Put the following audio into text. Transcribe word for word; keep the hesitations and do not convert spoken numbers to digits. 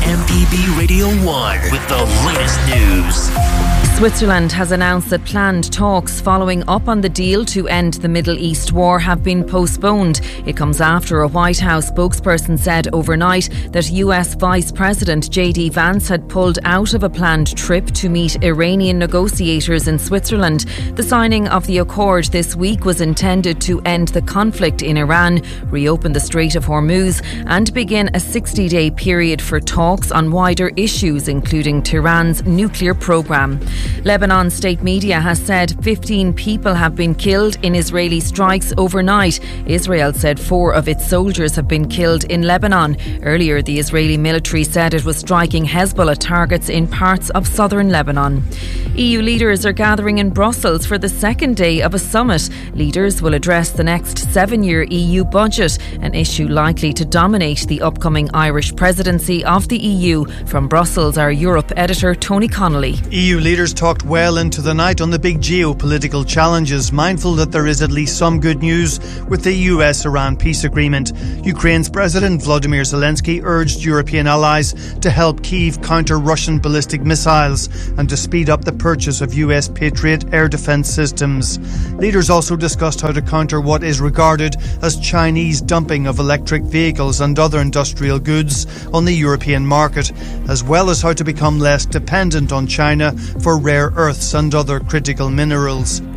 M P B Radio one with the latest news. Switzerland has announced that planned talks following up on the deal to end the Middle East war have been postponed. It comes after a White House spokesperson said overnight that U S Vice President J D Vance had pulled out of a planned trip to meet Iranian negotiators in Switzerland. The signing of the accord this week was intended to end the conflict in Iran, reopen the Strait of Hormuz and begin a sixty-day period for talks on wider issues, including Tehran's nuclear programme. Lebanon state media has said fifteen people have been killed in Israeli strikes overnight. Israel said four of its soldiers have been killed in Lebanon. Earlier, the Israeli military said it was striking Hezbollah targets in parts of southern Lebanon. E U leaders are gathering in Brussels for the second day of a summit. Leaders will address the next seven-year E U budget, an issue likely to dominate the upcoming Irish presidency of the E U. From Brussels, our Europe editor Tony Connolly. E U leaders talked well into the night on the big geopolitical challenges, mindful that there is at least some good news with the U S-Iran peace agreement. Ukraine's President Volodymyr Zelensky urged European allies to help Kyiv counter Russian ballistic missiles and to speed up the purchase of U S Patriot air defense systems. Leaders also discussed how to counter what is regarded as Chinese dumping of electric vehicles and other industrial goods on the European market, as well as how to become less dependent on China for rare earths and other critical minerals.